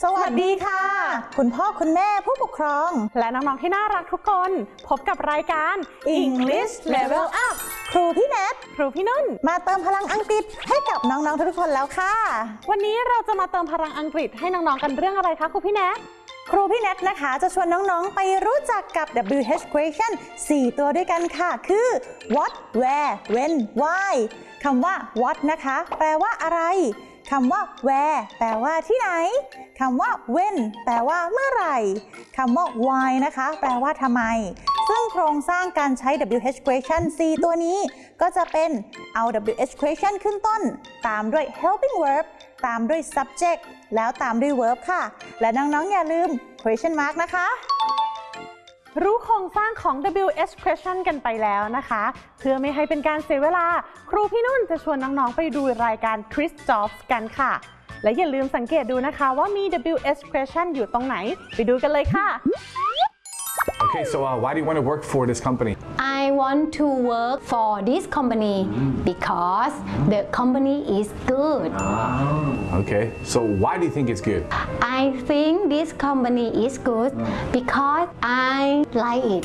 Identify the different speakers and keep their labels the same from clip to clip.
Speaker 1: สวัสดีค่ะคุณพ่อคุณแม่ผู้ปกครอง
Speaker 2: และน้องๆที่น่ารักทุกคนพบกับรายการ
Speaker 1: English Level Up ครูพี่แนท
Speaker 2: ครูพี่นุ่น
Speaker 1: มาเติมพลังอังกฤษให้กับน้องๆทุกคนแล้วค่ะ
Speaker 2: วันนี้เราจะมาเติมพลังอังกฤษให้น้องๆกันเรื่องอะไรคะครูพี่แนท
Speaker 1: ครูพี่แนทนะคะจะชวนน้องๆไปรู้จักกับ WH question 4 ตัวด้วยกันค่ะคือ what where when why คำว่า what นะคะแปลว่าอะไรคำว่า where แปลว่าที่ไหนคำว่า when แปลว่าเมื่อไหร่คำว่า why นะคะแปลว่าทำไมซึ่งโครงสร้างการใช้ WH question 4 ตัวนี้ก็จะเป็นเอา WH question ขึ้นต้นตามด้วย helping verb ตามด้วย subject แล้วตามด้วย verb ค่ะและน้องๆอย่าลืม question mark นะคะ
Speaker 2: รู้โครงสร้างของ WH question กันไปแล้วนะคะเพื่อไม่ให้เป็นการเสียเวลาครูพี่นุ่นจะชวนน้องๆไปดูรายการ Quiz Jobs กันค่ะและอย่าลืมสังเกตดูนะคะว่ามี WH question อยู่ตรงไหนไปดูกันเลยค่ะ
Speaker 3: Okay, so why do you want to work for this company?
Speaker 4: I want to work for this company because the company is good.
Speaker 3: Okay, so why do you think it's good?
Speaker 4: I think this company is good because I like it.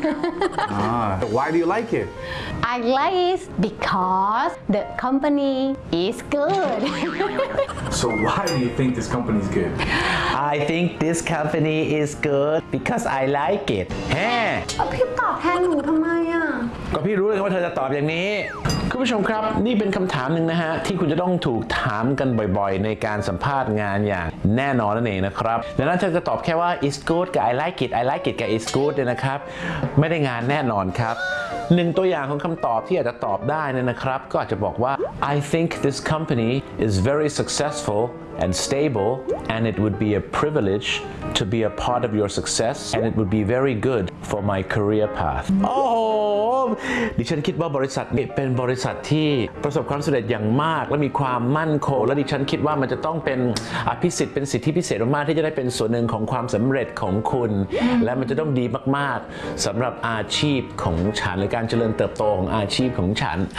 Speaker 3: Why do you like it?
Speaker 4: I like it because the company is good.
Speaker 3: So why do you think this company is good?
Speaker 5: I think this company is good because I like it แฮ่
Speaker 4: พี่ตอบแทนหนูทำไมอ่ะ
Speaker 5: ก็พี่รู้เลยว่าเธอจะตอบอย่างนี้คุณผู้ชมครับนี่เป็นคำถามหนึ่งนะฮะที่คุณจะต้องถูกถามกันบ่อยๆในการสัมภาษณ์งานอย่างแน่นอนนั่นเองนะครับดังนั้นเธอจะตอบแค่ว่า is good กับ I like it กับ is good เนี่ยนะครับไม่ได้งานแน่นอนครับหนึ่งตัวอย่างของคำตอบที่อาจจะตอบได้เนี่ยนะครับก็อาจจะบอกว่า I think this company is very successful and stable and it would be a privilege to be a part of your success and it would be very good for my career path โอ้โหดิฉันคิดว่าบริษัทนี้เป็นบริษัทที่ประสบความสำเร็จอย่างมากและมีความมั่นคงและดิฉันคิดว่ามันจะต้องเป็นอภิสิทธิ์เป็นสิทธิพิเศษมากๆที่จะได้เป็นส่วนหนึ่งของความสำเร็จของคุณและมันจะต้องดีมากๆสำหรับอาชีพของฉันหรือการเจริญเติบโตของอาชีพของฉัน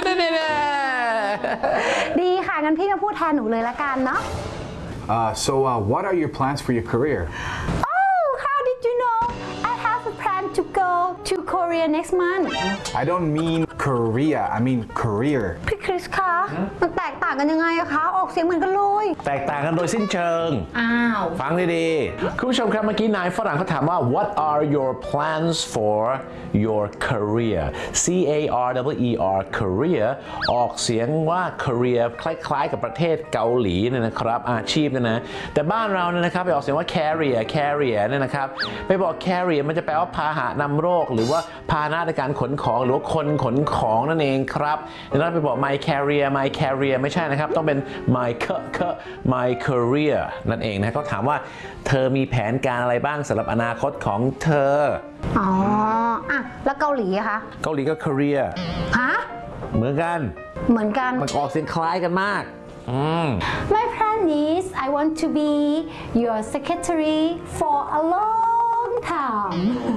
Speaker 4: ดีค่ะงั้นพี่มาพูดแทนหนูเลยละกันเนาะ
Speaker 3: So what are your plans for your career?
Speaker 4: Oh, how did you know? I have a plan to go to Korea next month.
Speaker 3: I don't mean Korea, I mean career.
Speaker 4: พี่คริสคะมันแตกต่างกันยังไงอะคะออกเสียงเหมือนกันเลย
Speaker 5: แตกต่างกันโดยสิ้นเชิงฟังดีๆคุณผู้ชมครับเมื่อกี้นายฝรั่งเขาถามว่า What are your plans for your career? C-A-R-E-E-R career ออกเสียงว่า career คล้ายๆกับประเทศเกาหลีเนี่ยนะครับอาชีพเนี่ยนะแต่บ้านเราเนี่ยนะครับไปออกเสียงว่า carrier เนี่ยนะครับไปบอก carrier มันจะแปลว่าพาหะนำโรคหรือว่าพาหนะในการขนของหรือว่าคนขนของนั่นเองครับดังนั้นไปบอก my carrier ไม่ใช่นะครับต้องเป็น my career นั่นเองนะก็ถามว่าเธอมีแผนการอะไรบ้างสำหรับอนาคตของเธอ
Speaker 4: อ๋ออ่ะแล้วเกาหลีอะคะ
Speaker 5: เกาหลีก็ career
Speaker 4: ฮะ
Speaker 5: เหมือนกันมันออกเสียงคล้ายกันมาก
Speaker 4: My plan is I want to be your secretary for a long time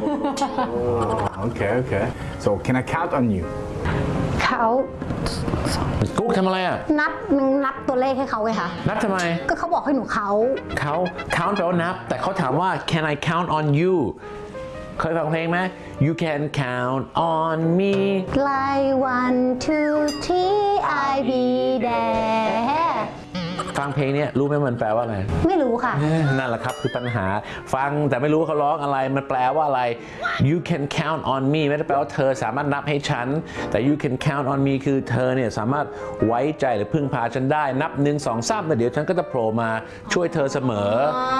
Speaker 3: Okay so can I count on you
Speaker 4: เขา
Speaker 5: กุ๊กทำอะไรอ่ะ
Speaker 4: นับตัวเลขให้เขาไงคะ
Speaker 5: นับทำไม
Speaker 4: ก็เขาบอกให้หนูเขา
Speaker 5: count แปลว่านับแต่เขาถามว่า can I count on you เคยฟังเพลงไหม You can count on me
Speaker 4: like 1 2 3 I be there
Speaker 5: ฟังเพลงนี้รู้ไหมมันแปลว่าอะไร
Speaker 4: ไม่รู้ค่ะ
Speaker 5: นั่นแหละครับคือปัญหาฟังแต่ไม่รู้เขาร้องอะไรมันแปลว่าอะไร You can count on me ไม่ได้แปลว่าเธอสามารถนับให้ฉันแต่ You can count on me คือเธอเนี่ยสามารถไว้ใจหรือพึ่งพาฉันได้นับ1 2 3แล้วเดี๋ยวฉันก็จะโผล่มาช่วยเธอเสมอ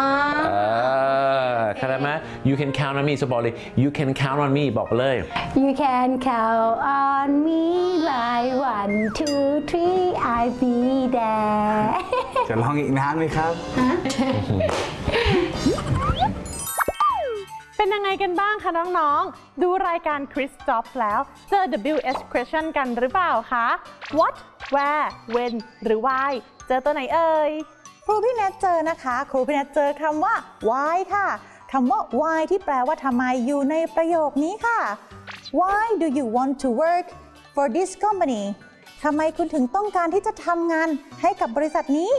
Speaker 5: เข้าใจไหม You can count on me สบอกเลย You can count on me บอกไปเลย
Speaker 4: You can count on me like 1 2 3 I be there
Speaker 3: จะลองอีกนานไหมครับ
Speaker 2: เป็นยังไงกันบ้างคะน้องๆดูรายการ Quiz Jobs แล้วเจอ WH question กันหรือเปล่าคะ What where when หรือ why เจอตัวไหนเอ่ย
Speaker 1: ครูพี่แนทเจอนะคะครูพี่แนทเจอคำว่า why ค่ะคำว่า why ที่แปลว่าทำไมอยู่ในประโยคนี้ค่ะ Why do you want to work for this company ทำไมคุณถึงต้องการที่จะทำงานให้กับบริษัทนี้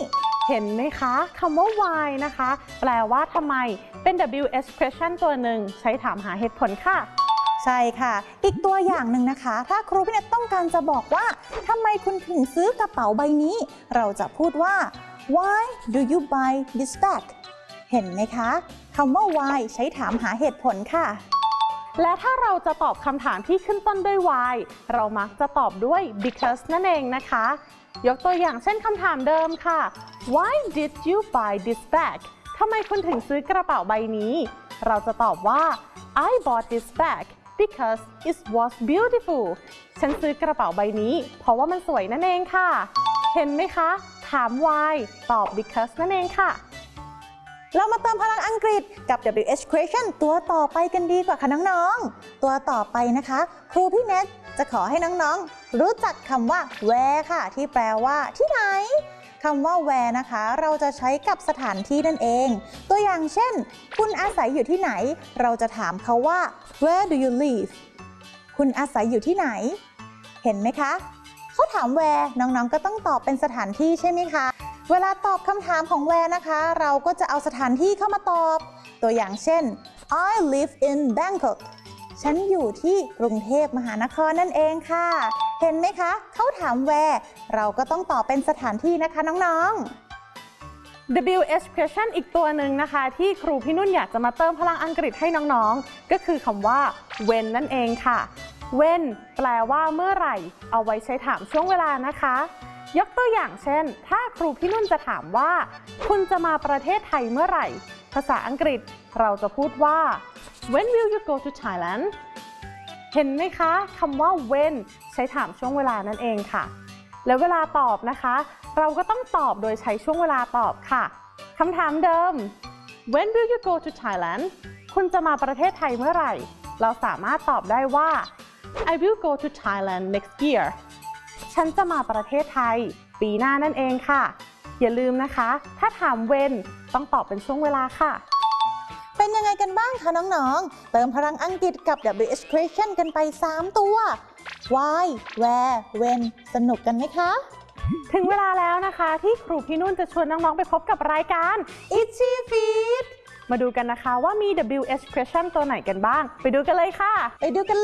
Speaker 2: เห็นไหมคะคำว่า why นะคะ แปลว่าทำไมเป็น W expression ตัวหนึ่งใช้ถามหาเหตุผลค่ะ
Speaker 1: ใช่ค่ะ อีกตัวอย่างหนึ่งนะคะ ถ้าครูพี่เนตต้องการจะบอกว่าทำไมคุณถึงซื้อกระเป๋าใบนี้ เราจะพูดว่า why do you buy this bag เห็นไหมคะคำว่า why ใช้ถามหาเหตุผลค่ะ
Speaker 2: และถ้าเราจะตอบคำถามที่ขึ้นต้นด้วย why เรามักจะตอบด้วย because นั่นเองนะคะ ยกตัวอย่างเช่นคำถามเดิมค่ะ why did you buy this bag ทำไมคุณถึงซื้อกระเป๋าใบนี้ เราจะตอบว่า I bought this bag because it was beautiful ฉันซื้อกระเป๋าใบนี้เพราะว่ามันสวยนั่นเองค่ะ เห็นไหมคะ ถาม why ตอบ because นั่นเองค่ะ
Speaker 1: เรามาเติมพลังอังกฤษกับ WH question ตัวต่อไปกันดีกว่าค่ะน้องๆ ตัวต่อไปนะคะ ครูพี่เนตจะขอให้น้องๆ รู้จักคำว่า where ค่ะ ที่แปลว่าที่ไหนคำว่า where นะคะ เราจะใช้กับสถานที่นั่นเอง ตัวอย่างเช่น คุณอาศัยอยู่ที่ไหน เราจะถามเขาว่า where do you live คุณอาศัยอยู่ที่ไหน เห็นไหมคะเขาถาม where น้องๆ ก็ต้องตอบเป็นสถานที่ใช่ไหมคะเวลาตอบคำถามของ where นะคะ เราก็จะเอาสถานที่เข้ามาตอบ ตัวอย่างเช่น I live in Bangkok ฉันอยู่ที่กรุงเทพมหานครนั่นเองค่ะ เห็นไหมคะเขาถาม where เราก็ต้องตอบเป็นสถานที่นะคะน้องๆ
Speaker 2: W expression อีกตัวหนึ่งนะคะที่ครูพี่นุ่นอยากจะมาเติมพลังอังกฤษให้น้องๆ ก็คือคำว่า when นั่นเองค่ะ when แปลว่าเมื่อไหร่ เอาไว้ใช้ถามช่วงเวลานะคะยกตัวอย่างเช่นถ้าครูพี่นุ่นจะถามว่าคุณจะมาประเทศไทยเมื่อไหร่ภาษาอังกฤษเราจะพูดว่า when will you go to Thailand เห็นไหมคะคำว่า when ใช้ถามช่วงเวลานั่นเองค่ะแล้วเวลาตอบนะคะเราก็ต้องตอบโดยใช้ช่วงเวลาตอบค่ะคำถามเดิม when will you go to Thailand คุณจะมาประเทศไทยเมื่อไหร่เราสามารถตอบได้ว่า I will go to Thailand next yearฉันจะมาประเทศไทยปีหน้านั่นเองค่ะอย่าลืมนะคะถ้าถาม when ต้องตอบเป็นช่วงเวลาค่ะ
Speaker 1: เป็นยังไงกันบ้างคะน้องๆ เติมพลังอังกฤษกับ WH question กันไป 3 ตัว why where when สนุกกันไหมคะ
Speaker 2: ถึงเวลาแล้วนะคะที่ครูพี่นุ่นจะชวนน้องๆไปพบกับรายการ Itchy Feet มาดูกันนะคะว่ามี WH question ตัวไหนกันบ้างไปดูกันเลยค่ะ
Speaker 1: ไปดูกัน